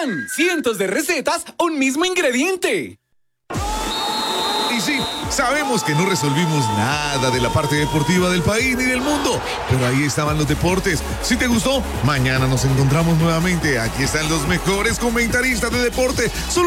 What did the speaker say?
¡Pan! Cientos de recetas, un mismo ingrediente. Y sí, sabemos que no resolvimos nada de la parte deportiva del país ni del mundo, pero ahí estaban los deportes. Si te gustó, mañana nos encontramos nuevamente. Aquí están los mejores comentaristas de deporte. Solo